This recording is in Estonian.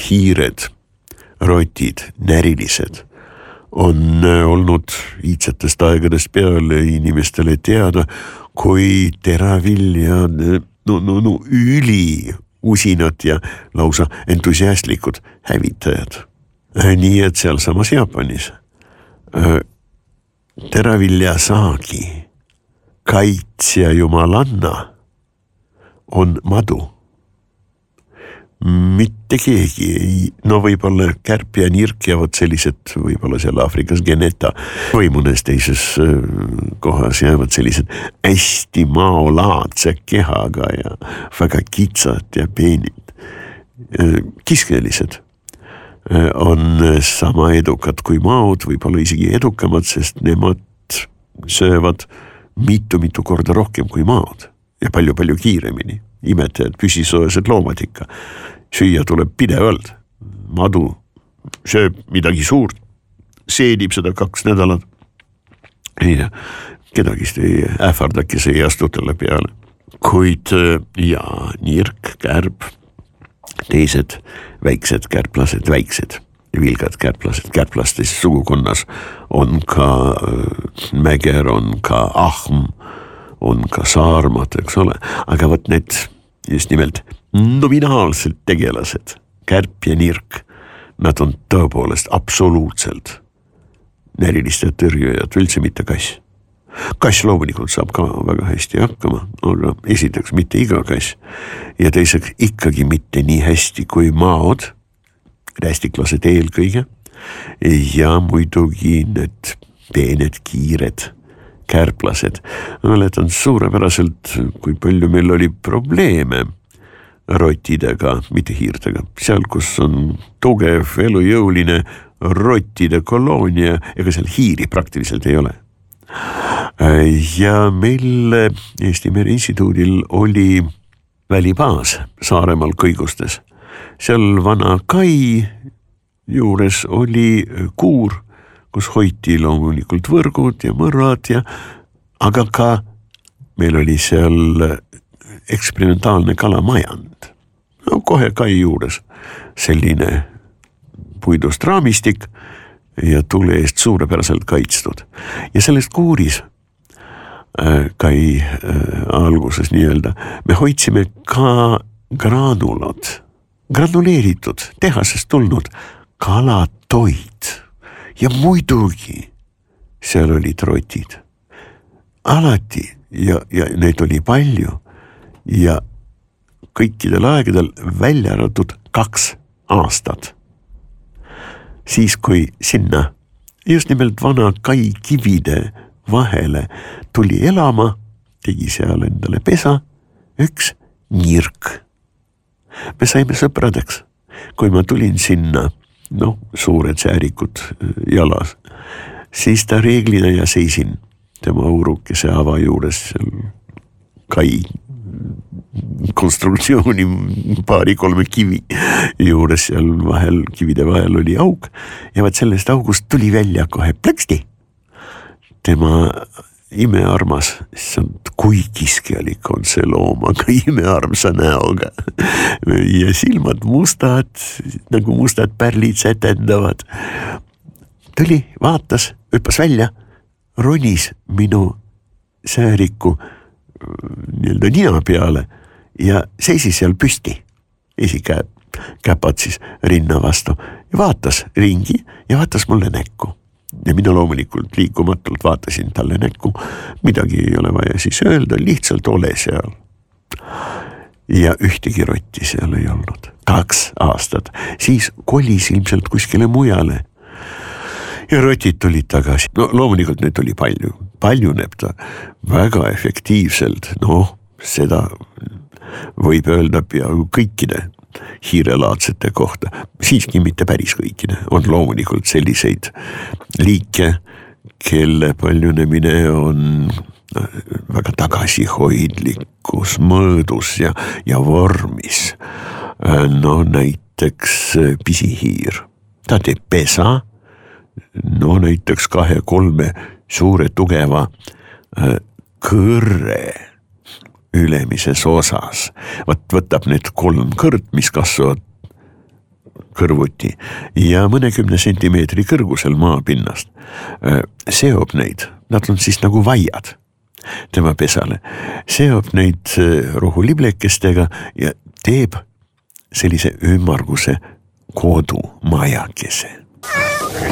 hiired, rotid, närilised on olnud iidsetest aegadest peale inimestele teada kui teraviljad, üli usinad ja lausa entusiastlikud hävitajad. Nii et seal samas Jaapanis teraviljasaagi kaitsja jumalanna on madu. Mitte keegi ei, võib-olla kärp ja nirk ja vot sellised, võib-olla seal Aafrikas Geneta või mõnes teises kohas jäävad sellised hästi maolaadse kehaga ja väga kitsad ja peenid. Kiskelised on sama edukad kui maod, võib-olla isegi edukamad, sest nemad söövad mitu korda rohkem kui maod ja palju kiiremini. Imetajad, püsisoojased loomad ikka. Süüa tuleb pidevalt. Madu sööb midagi suurt, seedib seda 2 nädalat. Ja kedagist ei ähvardaki, see ei astu talle peale. Kuid ja nirk, kärb, teised väiksed kärplased, väiksed vilgad kärplased. Kärplastes sugukonnas on ka mäger, on ka ahm, on ka saarmad, eks ole, aga võt need just nimelt nominaalselt tegelased, kärp ja nirk, nad on tõepoolest absoluutselt näriliste tõrjujad, üldse mitte kass. Kass loomulikult saab ka väga hästi hakkama, aga esiteks mitte iga kass ja teiseks ikkagi mitte nii hästi kui maod, rästiklased eelkõige ja muidugi need peened kiired kärplased. Mäletan suurepäraselt, kui palju meil oli probleeme rottidega, mitte hiirtega. Seal, kus on tugev, elujõuline rottide koloonia, ega seal hiiri praktiliselt ei ole. Ja meil Eesti Mere Instituudil oli välibaas Saaremaal Kõigustes. Seal vana kai juures oli kuur, kus hoiti loomulikult võrgud ja mõrrad aga ka meil oli seal eksperimentaalne kalamajand. Kohe kai juures selline puidust raamistik ja tule eest suurepäraselt kaitstud. Ja sellest kuuris kai alguses nii-öelda me hoidsime ka granuleeritud, tehasest tulnud kalatoid. Ja muidugi seal olid rotid. Alati ja neid oli palju ja kõikidel aegadel välja arvatud 2 aastat. Siis kui sinna just nimelt vana kai kivide vahele tuli elama, tegi seal endale pesa, üks nirk. Me saime sõpradeks, kui ma tulin sinna, suured säärikud jalas, siis ta reeglina ja seisin tema aurukese ava juures seal kai konstruktsiooni 2-3 kivi juures, seal vahel, kivide vahel oli auk ja vaat sellest august tuli välja kohe plõksti. Tema imearmas, kui kiskelik on see loom, aga imearmsa näoga ja silmad mustad, nagu mustad pärlid sätendavad. Tuli, vaatas, hüppas välja, ronis minu sääriku nii-öelda nina peale ja seisis seal püsti, esikäpad siis rinna vastu ja vaatas ringi ja vaatas mulle näkku. Ja mina loomulikult liikumatult vaatasin talle näkku, midagi ei ole vaja siis öelda, lihtsalt ole seal. Ja ühtegi rotti seal ei olnud. 2 aastat. Siis kolis ilmselt kuskile mujale. Ja rotid tulid tagasi. Loomulikult neid oli palju. Paljuneb ta väga efektiivselt. Seda võib öelda peaaegu kõikide hiirelaadsete kohta, siiski mitte päris kõikide, on loomulikult selliseid liike, kelle paljunemine on väga tagasihoidlikus mõõdus ja vormis. Näiteks pisihiir, ta teeb pesa, näiteks 2-3 suure tugeva kõrre ülemises osas. Võtab need 3 kõrt, mis kasvavad kõrvuti ja mõnekümne sentimeetri kõrgusel maapinnast, seob neid, nad on siis nagu vaiad tema pesale, seob neid rohuliblekestega ja teeb sellise ümmarguse kodumajakese.